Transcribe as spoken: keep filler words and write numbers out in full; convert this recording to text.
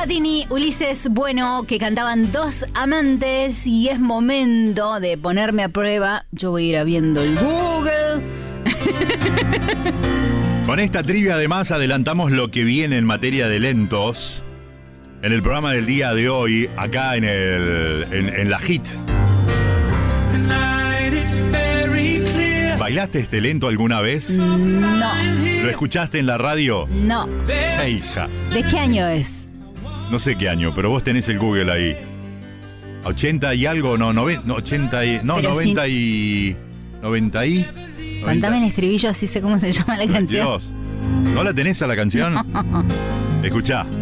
Sabatini, Ulises Bueno, que cantaban Dos Amantes, y es momento de ponerme a prueba. Yo voy a ir abriendo el Google. Con esta trivia además adelantamos lo que viene en materia de lentos en el programa del día de hoy, acá en el en, en la Hit. ¿Bailaste este lento alguna vez? No. ¿Lo escuchaste en la radio? No. Hey, hija. ¿De qué año es? No sé qué año, pero vos tenés el Google ahí. ¿ochenta y algo? No, nove, no ochenta y... No, Pero noventa si... y... noventa y... Cantame en estribillo, así sé cómo se llama la canción. Dios. ¿No la tenés a la canción? Escuchá.